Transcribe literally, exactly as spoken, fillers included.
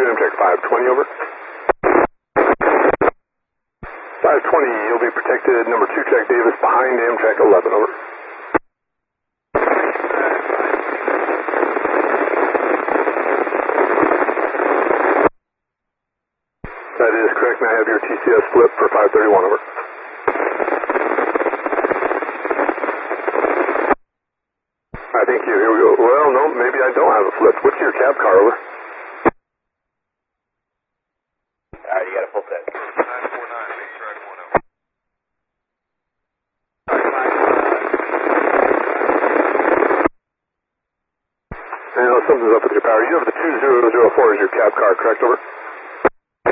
Amtrak five twenty, over. five twenty, you'll be protected, number two track Davis, behind Amtrak eleven, over. That is correct. May I have your T C S flip for five thirty-one, over. I think you, here we go. Well, no, maybe I don't have a flip. What's your cab car, over? Alright, you got a full set. nine four nine, big track one, over. I know something's up with your power. You have the two zero zero four as your cab car, correct, over?